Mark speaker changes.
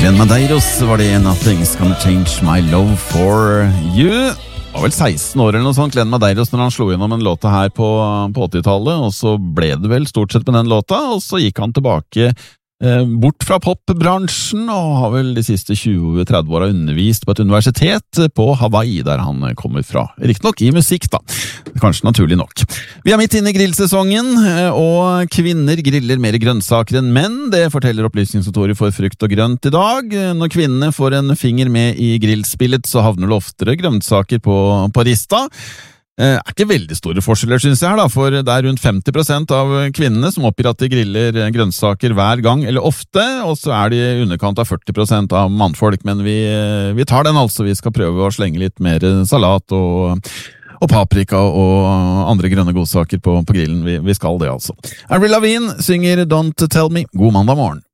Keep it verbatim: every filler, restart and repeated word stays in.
Speaker 1: Glenn Medeiros var det Nothing's Gonna Change My Love For You. Det var vel seksten år eller noe sånt, Glenn Medeiros, når han slo gjennom en låta her på, på åttitallet, og så ble det vel stort sett med den låta, og så gikk han tilbake eh, bort fra popbransjen, og har vel de siste tjue til tretti åra undervist på et universitet på Hawaii, der han kommer fra. Riktig nok i musikk da, kanskje naturlig nok. Vi er midt inne i grillsesongen, og kvinner griller mer grønnsaker enn menn. Det forteller opplysningskontoret for frukt og grønt i dag. Når kvinnene får en finger med i grillspillet, så havner det oftere grønnsaker på, på rista. Det er ikke veldig store forskjeller, synes jeg, da, for det er rundt femti prosent av kvinnene som oppgir at de griller grønnsaker hver gang eller ofte, og så er de i underkant av førti prosent av mannfolk, men vi, vi tar den altså. Vi skal prøve å slenge litt mer salat og, og paprika og andre grønne godsaker på, på grillen. Vi, vi skal det altså. Avril Lavigne synger Don't Tell Me. God mandag morgen.